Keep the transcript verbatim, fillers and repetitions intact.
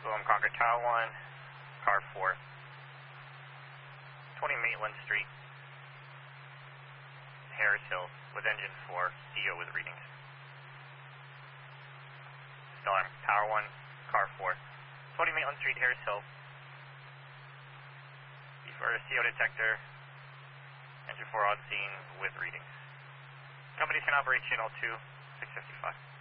William Concord Tower one, car four. twenty Maitland Street, Harris Hill, with engine four, D O with readings. Stellar, Tower one, car four. twenty Maitland Street, Harris Hill. Before C O detector, engine four on scene with readings. Companies can operate channel two, six fifty-five.